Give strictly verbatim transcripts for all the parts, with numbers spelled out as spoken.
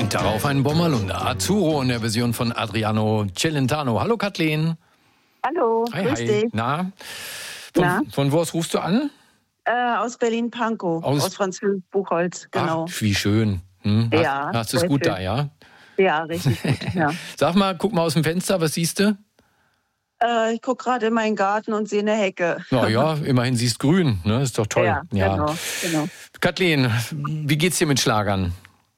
Darauf ein Bommerlunder. Azzurro in der Version von Adriano Celentano. Hallo Kathleen. Hallo, hi, grüß hi. dich. Na? Von, Na? von wo aus rufst du an? Äh, aus Berlin-Pankow, Aus- aus, Französisch Buchholz, genau. Ach, wie schön. Hm? Hast, Ja, hast du es sehr gut schön. da, ja? Ja, richtig gut, ja. Sag mal, guck mal aus dem Fenster, was siehst du? Äh, ich gucke gerade in meinen Garten und sehe eine Hecke. Na ja, immerhin siehst grün, ne? Ist doch toll. Ja, genau, genau. Kathleen, wie geht's dir mit Schlagern?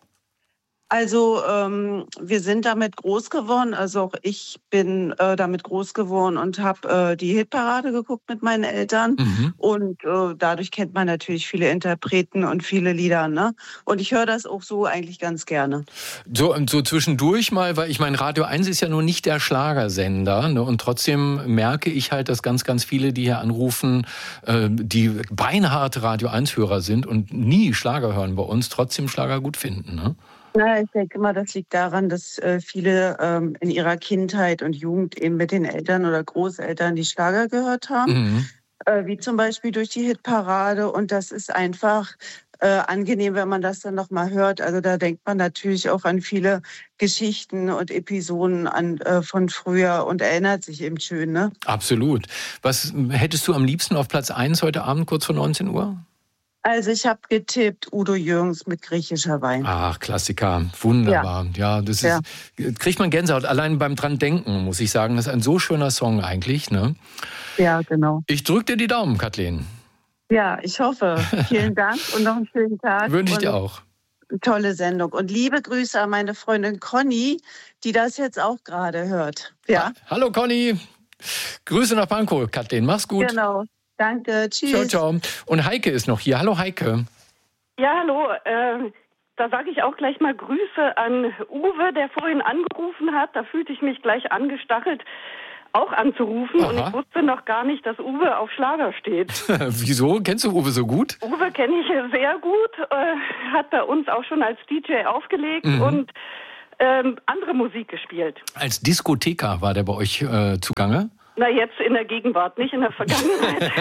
Also ähm, wir sind damit groß geworden, also auch ich bin äh, damit groß geworden und habe äh, die Hitparade geguckt mit meinen Eltern Mhm. und äh, dadurch kennt man natürlich viele Interpreten und viele Lieder, ne? Und ich höre das auch so eigentlich ganz gerne. So, so zwischendurch mal, weil ich meine, Radio eins ist ja nur nicht der Schlagersender, ne? Und trotzdem merke ich halt, dass ganz, ganz viele, die hier anrufen, äh, die beinharte Radio eins Hörer sind und nie Schlager hören bei uns, trotzdem Schlager gut finden, ne? Na, ich denke mal, das liegt daran, dass äh, viele ähm, in ihrer Kindheit und Jugend eben mit den Eltern oder Großeltern die Schlager gehört haben, Mhm. äh, wie zum Beispiel durch die Hitparade. Und das ist einfach äh, angenehm, wenn man das dann nochmal hört. Also da denkt man natürlich auch an viele Geschichten und Episoden an, äh, von früher und erinnert sich eben schön, ne? Absolut. Was hättest du am liebsten auf Platz eins heute Abend kurz vor neunzehn Uhr? Also ich habe getippt Udo Jürgens mit griechischer Wein. Ach, Klassiker. Wunderbar. Ja, ja das ist, Ja. kriegt man Gänsehaut. Allein beim dran denken, muss ich sagen. Das ist ein so schöner Song eigentlich, ne? Ja, genau. Ich drück dir die Daumen, Kathleen. Ja, ich hoffe. Vielen Dank und noch einen schönen Tag. Wünsche ich und dir auch. eine tolle Sendung. Und liebe Grüße an meine Freundin Conny, die das jetzt auch gerade hört. Ja, Hallo Conny. Grüße nach Pankow, Kathleen. Mach's gut. genau. Danke. Tschüss. Ciao, ciao. Und Heike ist noch hier. Hallo Heike. Ja, hallo. Äh, da sage ich auch gleich mal Grüße an Uwe, der vorhin angerufen hat. Da fühlte ich mich gleich angestachelt, auch anzurufen. Aha. Und ich wusste noch gar nicht, dass Uwe auf Schlager steht. Wieso? Kennst du Uwe so gut? Uwe kenne ich sehr gut, äh, hat bei uns auch schon als D J aufgelegt Mhm. und ähm, andere Musik gespielt. Als Diskotheker war der bei euch äh, zugange? Na, jetzt in der Gegenwart, nicht in der Vergangenheit.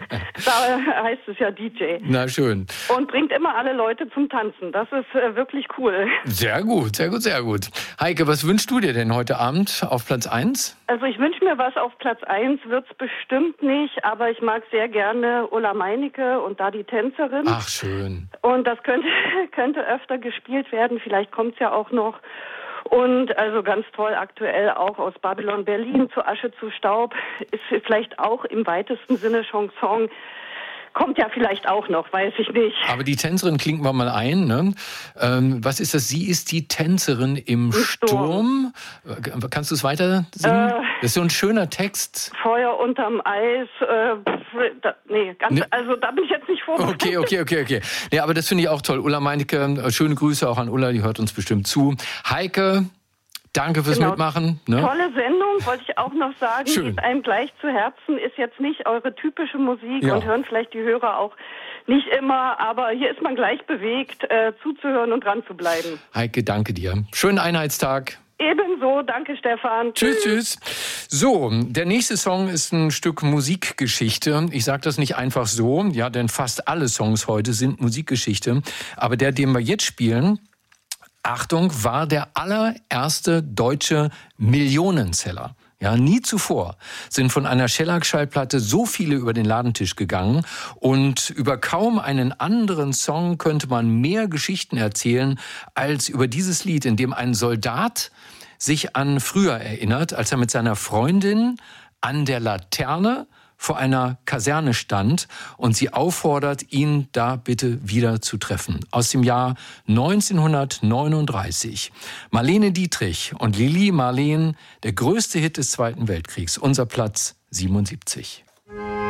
Da heißt es ja D J. Na schön. Und bringt immer alle Leute zum Tanzen. Das ist äh, wirklich cool. Sehr gut, sehr gut, sehr gut. Heike, was wünschst du dir denn heute Abend auf Platz eins? Also ich wünsche mir was auf Platz eins, wird's bestimmt nicht, aber ich mag sehr gerne Ulla Meinecke und da die Tänzerin. Ach, schön. Und das könnte, könnte öfter gespielt werden, vielleicht kommt's ja auch noch. Und also ganz toll aktuell auch aus Babylon Berlin zu Asche zu Staub, ist vielleicht auch im weitesten Sinne Chanson. Kommt ja vielleicht auch noch, weiß ich nicht. Aber die Tänzerin klingt wir mal ein, ne? Ähm, was ist das? Sie ist die Tänzerin im Sturm. Sturm. Kannst du es weiter singen? Äh, das ist so ein schöner Text. Feuer unterm Eis, äh, da, nee, ganz, Ne. also da bin ich jetzt nicht vorbereitet. Okay, okay, okay, okay. Nee, aber das finde ich auch toll. Ulla Meinecke, schöne Grüße auch an Ulla, die hört uns bestimmt zu. Heike, danke fürs Genau. Mitmachen. Ne? Tolle Sendung, wollte ich auch noch sagen. Schön. Geht einem gleich zu Herzen, ist jetzt nicht eure typische Musik Ja. und hören vielleicht die Hörer auch nicht immer, aber hier ist man gleich bewegt, äh, zuzuhören und dran zu bleiben. Heike, danke dir. Schönen Einheitstag. Ebenso, danke Stefan. Tschüss, tschüss. So, der nächste Song ist ein Stück Musikgeschichte. Ich sage das nicht einfach so, ja, denn fast alle Songs heute sind Musikgeschichte. Aber der, den wir jetzt spielen, Achtung, war der allererste deutsche Millionenseller. Ja, nie zuvor sind von einer Shellac-Schallplatte so viele über den Ladentisch gegangen und über kaum einen anderen Song könnte man mehr Geschichten erzählen als über dieses Lied, in dem ein Soldat sich an früher erinnert, als er mit seiner Freundin an der Laterne vor einer Kaserne stand und sie auffordert, ihn da bitte wieder zu treffen. Aus dem Jahr neunzehnhundertneununddreißig. Marlene Dietrich und Lili Marleen, der größte Hit des Zweiten Weltkriegs. Unser Platz siebenundsiebzig.